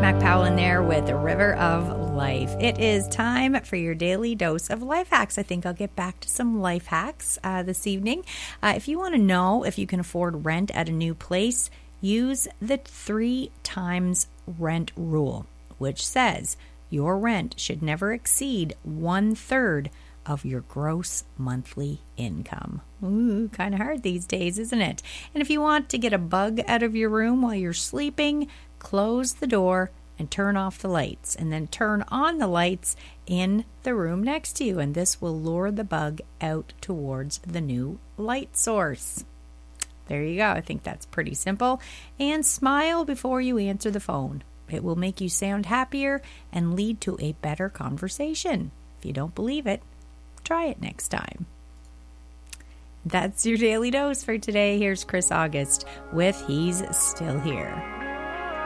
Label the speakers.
Speaker 1: Mac Powell in there with the River of Life. It is time for your daily dose of life hacks. I think I'll get back to some life hacks this evening. If you want to know if you can afford rent at a new place, use the 3 times rent rule, which says your rent should never exceed 1/3 of your gross monthly income. Ooh, kind of hard these days, isn't it? And if you want to get a bug out of your room while you're sleeping, close the door and turn off the lights, and then turn on the lights in the room next to you, and this will lure the bug out towards the new light source. There you go. I think that's pretty simple. And smile before you answer the phone. It will make you sound happier and lead to a better conversation. If you don't believe it, try it next time. That's your daily dose for today. Here's Chris August with He's Still Here.